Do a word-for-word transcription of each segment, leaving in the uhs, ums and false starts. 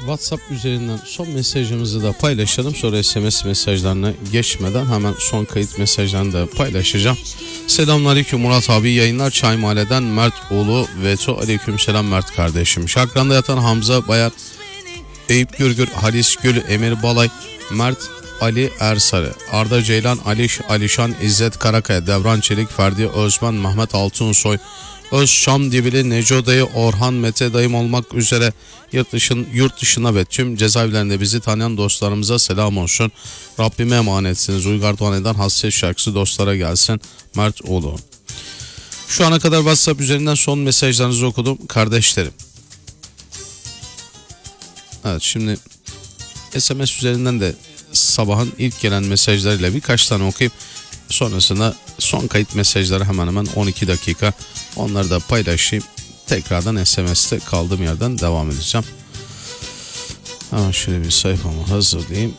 WhatsApp üzerinden son mesajımızı da paylaşalım. Sonra S M S mesajlarına geçmeden hemen son kayıt mesajlarını da paylaşacağım. Selamünaleyküm Murat abi, yayınlar. Çaymale'den Mert oğlu Veto. Aleykümselam Mert kardeşim. Şakran'da yatan Hamza Bayar, Eyüp Gürgür, Halis Gül, Emir Balay, Mert Ali Ersarı, Arda Ceylan, Aliş Alişan, İzzet Karakaya, Devran Çelik, Ferdi Özmen, Mehmet Altunsoy, Öz Şam Dibili, Neco dayı, Orhan Mete dayım olmak üzere yurt, dışın, yurt dışına ve tüm cezaevlerinde bizi tanıyan dostlarımıza selam olsun. Rabbime emanetsiniz. Uygar Doğan'dan Hasret şarkısı dostlara gelsin. Mert oğlu. Şu ana kadar WhatsApp üzerinden son mesajlarınızı okudum kardeşlerim. Evet, şimdi S M S üzerinden de sabahın ilk gelen mesajlarıyla birkaç tane okuyup sonrasında son kayıt mesajları hemen hemen on iki dakika, onları da paylaşayım. Tekrardan S M S'te kaldığım yerden devam edeceğim. Hemen şöyle bir sayfamı hazırlayayım.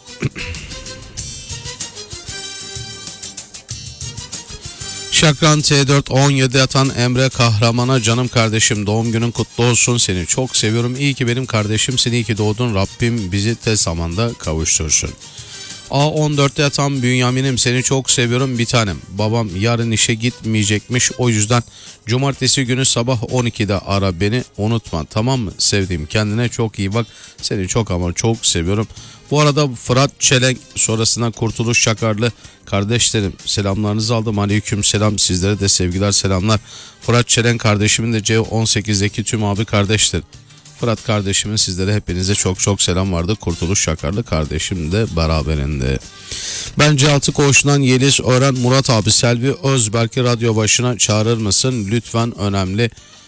Şakran T dört on yedi yatan Emre Kahraman'a, canım kardeşim doğum günün kutlu olsun, seni çok seviyorum, iyi ki benim kardeşimsin, iyi ki doğdun, Rabbim bizi tez zamanda kavuştursun. A on dörtte yatan Bünyamin'im, seni çok seviyorum bir tanem, babam yarın işe gitmeyecekmiş, o yüzden cumartesi günü sabah on ikide ara beni, unutma, tamam mı sevdiğim, kendine çok iyi bak, seni çok ama çok seviyorum. Bu arada Fırat Çelenk, sonrasında Kurtuluş Şakarlı kardeşlerim, selamlarınızı aldım. Aleyküm selam, sizlere de sevgiler selamlar. Fırat Çelenk kardeşimin de C on sekizdeki tüm abi kardeşlerim. Fırat kardeşimin sizlere hepinize çok çok selam vardı. Kurtuluş Şakarlı kardeşim de beraberinde. Ben C altı koğuşundan Yeliz Öğren, Murat abi Selvi Özberk'i radyo başına çağırır mısın? Lütfen, önemli.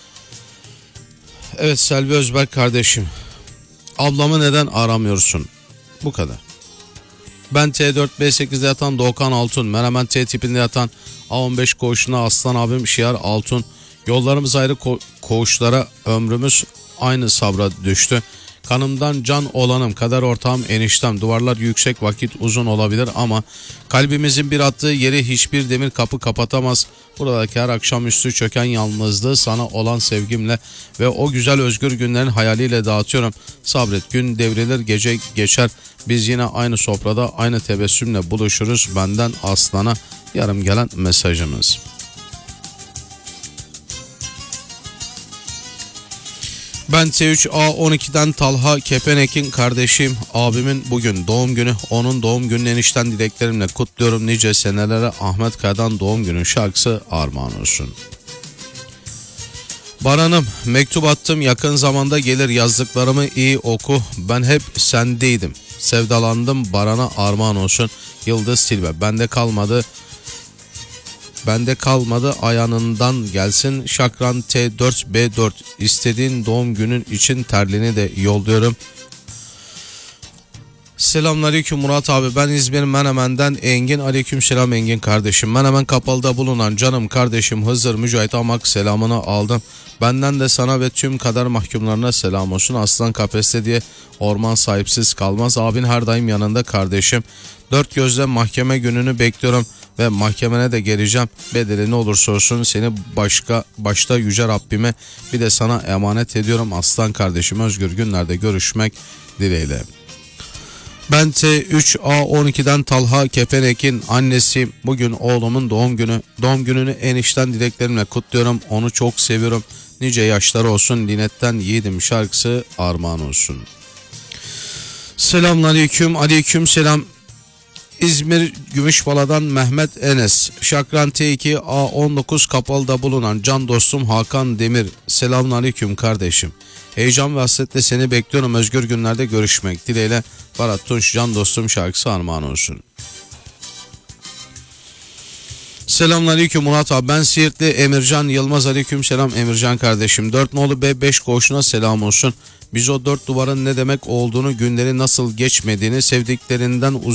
Evet Selvi Özberk kardeşim, ablamı neden aramıyorsun? Bu kadar. Ben T dört B sekizde yatan Doğukan Altun, Menemen T tipinde yatan A on beş koğuşuna Aslan abim Şiar Altun. Yollarımız ayrı ko- koğuşlara, ömrümüz aynı sabra düştü. Kanımdan can olanım, kader ortağım eniştem. Duvarlar yüksek, vakit uzun olabilir ama kalbimizin bir attığı yeri hiçbir demir kapı kapatamaz. Buradaki her akşamüstü çöken yalnızlığı sana olan sevgimle ve o güzel özgür günlerin hayaliyle dağıtıyorum. Sabret, gün devrilir, gece geçer. Biz yine aynı sofrada aynı tebessümle buluşuruz. Benden Aslan'a yarım gelen mesajımız. Ben T üç A on ikiden Talha Kepenek'in kardeşim, abimin bugün doğum günü, onun doğum gününü enişten dileklerimle kutluyorum. Nice senelere Ahmet Kaya'dan doğum günü şarkısı armağan olsun. Baran'ım, mektup attım, yakın zamanda gelir, yazdıklarımı iyi oku, ben hep sendeydim, sevdalandım, Baran'a armağan olsun. Yıldız Silve, bende kalmadı Bende kalmadı ayağından gelsin. Şakran T dört B dört, istediğin doğum günün için terliğini de yolluyorum. Selamünaleyküm Murat abi, ben İzmir Menemen'den Engin. Aleykümselam Engin kardeşim. Menemen Kapalı'da bulunan canım kardeşim Hızır Mücahit Amak selamını aldım. Benden de sana ve tüm kader mahkumlarına selam olsun. Aslan kafeste diye orman sahipsiz kalmaz. Abin her daim yanında kardeşim. Dört gözle mahkeme gününü bekliyorum ve mahkemene de geleceğim. Bedeli ne olursa olsun seni başka başta yüce Rabbime bir de sana emanet ediyorum aslan kardeşim. Özgür günlerde görüşmek dileğiyle. Ben T üç A on ikiden Talha Kepenek'in annesi, bugün oğlumun doğum günü. Doğum gününü enişten dileklerimle kutluyorum. Onu çok seviyorum. Nice yaşları olsun. Linet'ten Yiğidim şarkısı armağan olsun. Selamünaleyküm. Aleyküm selam. İzmir Gümüşbala'dan Mehmet Enes. Şakran T iki A on dokuz Kapalı'da bulunan can dostum Hakan Demir. Selamünaleyküm kardeşim. Heyecan ve hasretle seni bekliyorum. Özgür günlerde görüşmek dileğiyle. Barat Tunç can dostum şarkısı armağan olsun. Selamünaleyküm Murat abi, ben Siirtli Emircan Yılmaz. Aleyküm selam Emircan kardeşim. dört nolu B beş koğuşuna selam olsun. Biz o dört duvarın ne demek olduğunu, günleri nasıl geçmediğini, sevdiklerinden